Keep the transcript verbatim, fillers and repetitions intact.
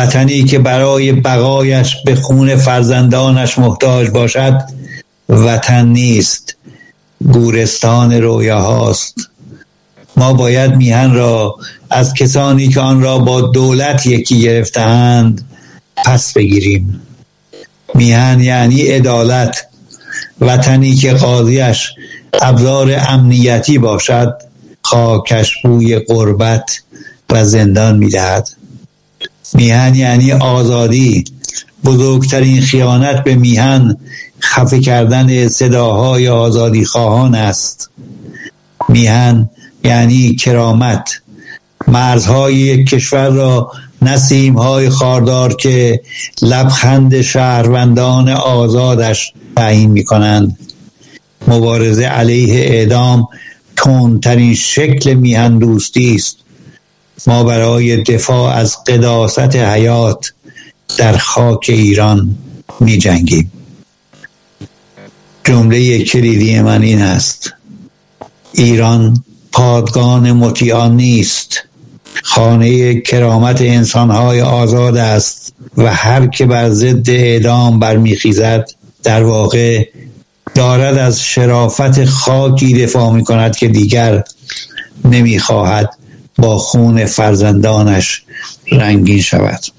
وطنی که برای بقایش به خون فرزندانش محتاج باشد وطن نیست، گورستان رویاهاست. ما باید میهن را از کسانی که آن را با دولت یکی گرفته‌اند پس بگیریم. میهن یعنی عدالت. وطنی که قاضیش ابزار امنیتی باشد خاکش بوی غربت و زندان می‌دهد. میهن یعنی آزادی. بزرگترین خیانت به میهن خفه کردن صداهای آزادی خواهان است. میهن یعنی کرامت. مرزهای یک کشور را نسیم‌های خاردار که لبخند شهروندان آزادش تعیین می‌کنند. مبارزه علیه اعدام تندترین شکل میهن دوستی است. ما برای دفاع از قداست حیات در خاک ایران می جنگیم. جمله کلیدی من این است: ایران پادگان مطیعان نیست، خانه کرامت انسانهای آزاد است و هر که بر ضد اعدام برمیخیزد در واقع دارد از شرافت خاکی دفاع می کند که دیگر نمی خواهد با خون فرزندانش رنگین شود.